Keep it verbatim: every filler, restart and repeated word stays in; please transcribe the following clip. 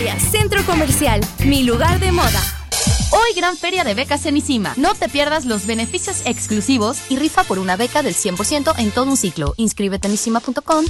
Solaria, Centro Comercial, mi lugar de moda. Hoy gran feria de becas en ISIMA. No te pierdas los beneficios exclusivos y rifa por una beca del cien por ciento en todo un ciclo. Inscríbete en isima punto com